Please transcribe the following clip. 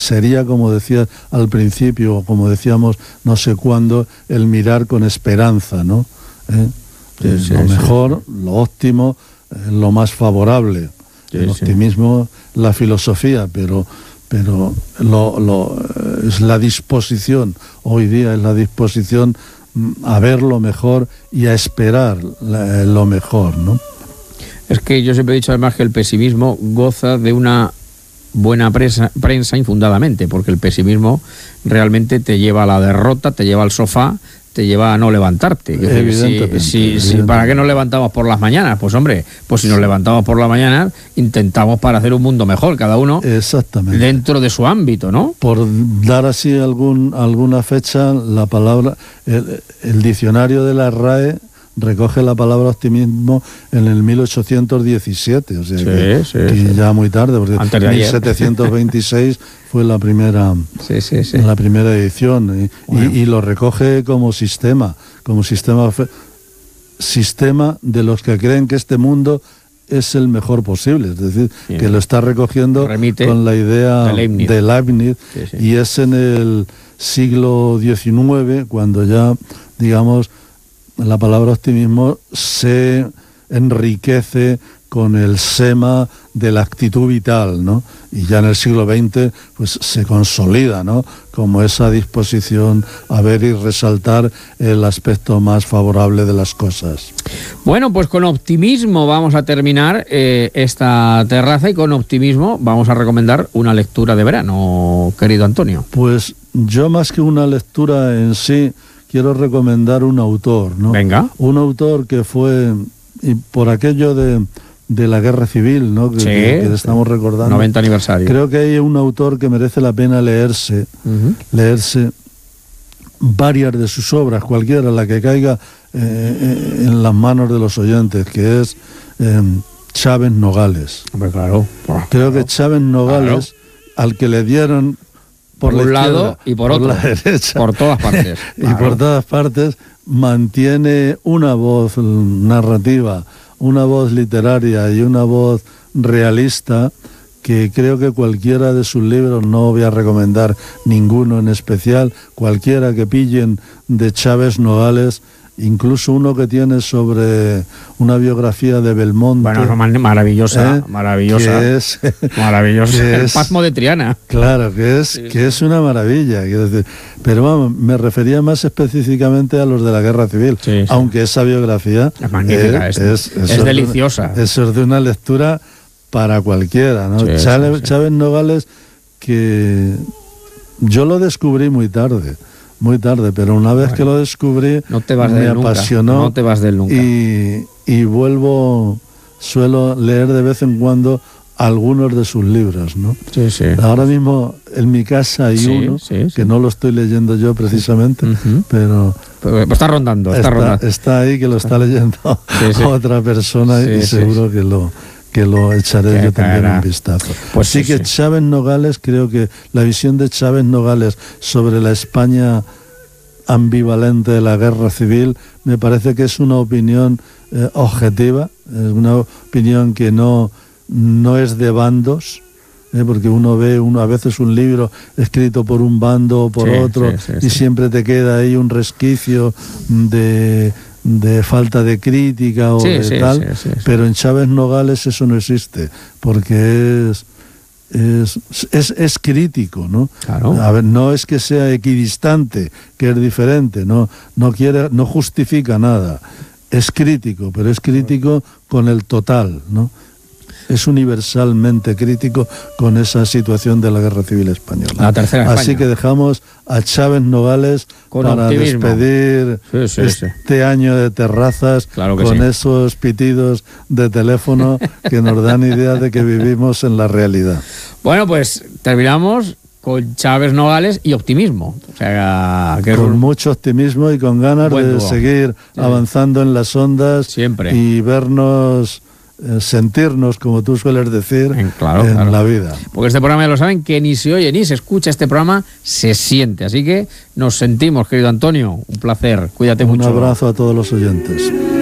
sería, como decía al principio, o como decíamos no sé cuándo, el mirar con esperanza, ¿no? Lo mejor, lo óptimo, lo más favorable. El optimismo, la filosofía, pero es la disposición, hoy día es la disposición a ver lo mejor y a esperar lo mejor, ¿no? Es que yo siempre he dicho además que el pesimismo goza de una buena prensa infundadamente, porque el pesimismo realmente te lleva a la derrota, te lleva al sofá, te lleva a no levantarte. Evidentemente. ¿Para qué nos levantamos por las mañanas? Pues hombre, pues si nos levantamos por la mañana, intentamos para hacer un mundo mejor, cada uno dentro de su ámbito, ¿no? Por dar así alguna fecha, la palabra, el diccionario de la RAE recoge la palabra optimismo en el 1817, o sea que ya muy tarde, porque en 1726 fue la primera edición, y lo recoge como sistema de los que creen que este mundo es el mejor posible, es decir, que lo está recogiendo con la idea de Leibniz, y es en el siglo XIX cuando ya, digamos, la palabra optimismo se enriquece con el sema de la actitud vital, ¿no? Y ya en el siglo XX pues se consolida, ¿no?, como esa disposición a ver y resaltar el aspecto más favorable de las cosas. Bueno, pues con optimismo vamos a terminar esta terraza, y con optimismo vamos a recomendar una lectura de verano, querido Antonio. Pues yo, más que una lectura en sí, quiero recomendar un autor, ¿no? Venga. Un autor que fue, y por aquello de la guerra civil, ¿no?, que estamos recordando. 90 aniversario. Creo que hay un autor que merece la pena leerse varias de sus obras, cualquiera, la que caiga en las manos de los oyentes, que es Chávez Nogales. Hombre, claro. Creo que Chávez Nogales, al que le dieron por un lado y por otro, la derecha, por todas partes. Y por todas partes, mantiene una voz narrativa, una voz literaria y una voz realista, que creo que cualquiera de sus libros, no voy a recomendar ninguno en especial, cualquiera que pillen de Chávez Nogales, incluso uno que tiene sobre una biografía de Belmonte. Bueno, maravillosa. Maravillosa. El Pasmo de Triana. Claro, que es una maravilla. Quiero decir, pero vamos, me refería más específicamente a los de la Guerra Civil, aunque esa biografía es magnífica, es deliciosa. Eso es de una lectura para cualquiera, ¿no? Chávez Nogales, que yo lo descubrí muy tarde, pero una vez que lo descubrí, me apasionó. No te vas de él nunca. Y suelo leer de vez en cuando algunos de sus libros, ¿no? Ahora mismo en mi casa hay uno que no lo estoy leyendo yo precisamente, pero está rondando. Está ahí, que lo está leyendo otra persona, y seguro que lo echaré yo también un vistazo. Pues que Chávez Nogales, creo que la visión de Chávez Nogales sobre la España ambivalente de la guerra civil, me parece que es una opinión objetiva, es una opinión que no es de bandos, porque uno ve a veces un libro escrito por un bando o por otro, y siempre te queda ahí un resquicio de falta de crítica o pero en Chávez Nogales eso no existe, porque es crítico, ¿no? Claro. A ver, no es que sea equidistante, que es diferente, no justifica nada, es crítico, pero es crítico con el total, ¿no? Es universalmente crítico con esa situación de la Guerra Civil Española. La tercera España. Así que dejamos a Chávez Nogales para optimismo. Despedir este año de terrazas, con esos pitidos de teléfono que nos dan idea de que vivimos en la realidad. Bueno, pues terminamos con Chávez Nogales y optimismo. O sea, con mucho optimismo y con ganas de seguir avanzando en las ondas. Siempre. Y vernos, sentirnos, como tú sueles decir, en la vida. Porque este programa, ya lo saben, que ni se oye ni se escucha, este programa se siente. Así que nos sentimos, querido Antonio. Un placer. Cuídate mucho. Un abrazo a todos los oyentes.